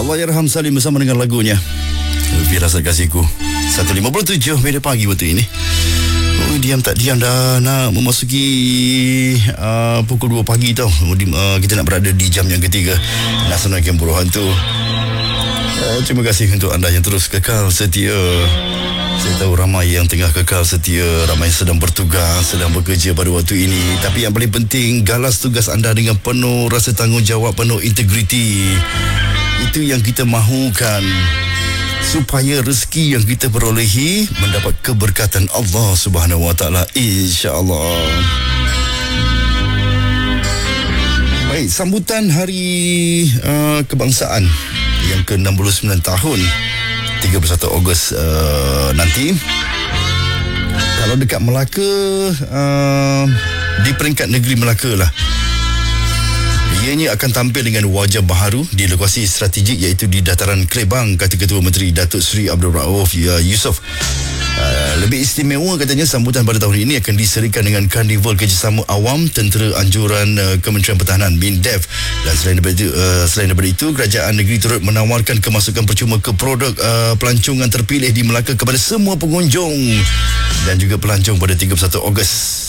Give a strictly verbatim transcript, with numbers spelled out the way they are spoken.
Allahyarham Salim bersama dengan lagunya Firasat Kasihku. satu lima tujuh media pagi waktu ini. Oh, diam tak diam dah nak memasuki uh, pukul dua pagi tau. Uh, kita nak berada di jam yang ketiga Nasional Kemburu Hantu. Uh, terima kasih untuk anda yang terus kekal setia. Saya tahu ramai yang tengah kekal setia, ramai sedang bertugas, sedang bekerja pada waktu ini. Tapi yang paling penting, galas tugas anda dengan penuh rasa tanggungjawab, penuh integriti. Itu yang kita mahukan, supaya rezeki yang kita perolehi mendapat keberkatan Allah Subhanahu Wa Taala, insya-Allah. Baik, sambutan Hari uh, Kebangsaan yang ke enam puluh sembilan tahun tiga puluh satu Ogos uh, nanti. Kalau dekat Melaka, uh, di peringkat negeri Melaka lah, ianya akan tampil dengan wajah baharu di lokasi strategik iaitu di Dataran Kelebang, kata Ketua Menteri Datuk Seri Abdul Rauf Yusof. Uh, lebih istimewa katanya, sambutan pada tahun ini akan diserikan dengan Karnival Kerjasama Awam Tentera Anjuran uh, Kementerian Pertahanan MINDEF. Dan selain daripada itu, uh, selain daripada itu kerajaan negeri turut menawarkan kemasukan percuma ke produk uh, pelancongan terpilih di Melaka kepada semua pengunjung dan juga pelancong pada tiga puluh satu Ogos.